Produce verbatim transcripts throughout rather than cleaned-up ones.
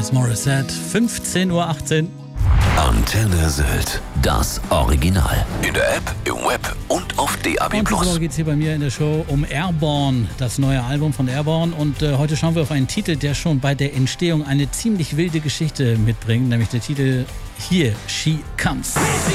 Alanis Morissette, fünfzehn Uhr achtzehn. Antenne Sylt, das Original. In der App, im Web und auf D A B plus. Und diese Woche geht es hier bei mir in der Show um Airborne, das neue Album von Airborne. Und äh, heute schauen wir auf einen Titel, der schon bei der Entstehung eine ziemlich wilde Geschichte mitbringt, nämlich der Titel Here She Comes.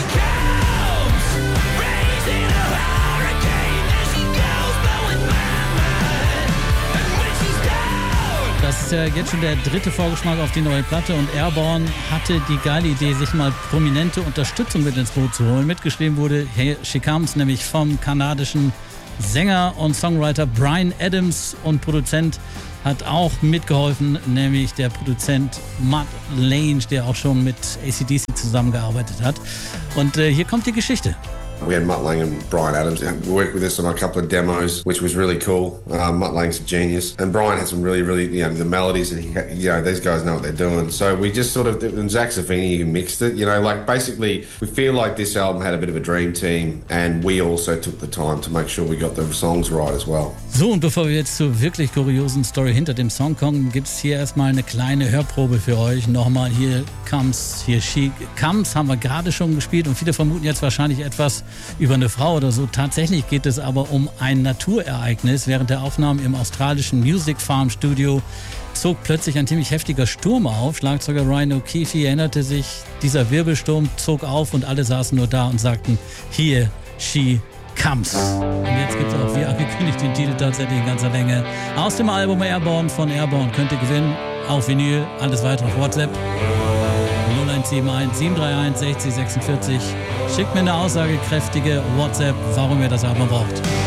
Das ist ja jetzt schon der dritte Vorgeschmack auf die neue Platte und Airborne hatte die geile Idee, sich mal prominente Unterstützung mit ins Boot zu holen. Mitgeschrieben wurde Here She Comes nämlich vom kanadischen Sänger und Songwriter Bryan Adams und Produzent hat auch mitgeholfen, nämlich der Produzent Mutt Lange, der auch schon mit A C D C zusammengearbeitet hat. Und äh, hier kommt die Geschichte. We had Mutt Lange and Bryan Adams work with us on a couple of demos, which was really cool. Uh, Mutt Lange's a genius, and Bryan had some really, really, you know, the melodies, and he, you know, these guys know what they're doing. So we just sort of, and Zach Zaffini who mixed it, you know, like basically we feel like this album had a bit of a dream team, and we also took the time to make sure we got the songs right as well. So, und bevor wir jetzt zur wirklich kuriosen Story hinter dem Song kommen, gibt es hier erstmal eine kleine Hörprobe für euch. Nochmal, hier comes, hier she comes, haben wir gerade schon gespielt und viele vermuten jetzt wahrscheinlich etwas über eine Frau oder so. Tatsächlich geht es aber um ein Naturereignis. Während der Aufnahmen im australischen Music Farm Studio zog plötzlich ein ziemlich heftiger Sturm auf. Schlagzeuger Ryan O'Keefe erinnerte sich, dieser Wirbelsturm zog auf und alle saßen nur da und sagten, here she comes. Und jetzt gibt es auch, wie angekündigt, den Titel tatsächlich in ganzer Länge. Aus dem Album Airborne von Airborne könnt ihr gewinnen. Auf Vinyl, alles weitere auf WhatsApp. null eins sieben eins sieben drei eins sechzig sechsundvierzig. Schickt mir eine aussagekräftige WhatsApp, warum ihr das Album braucht.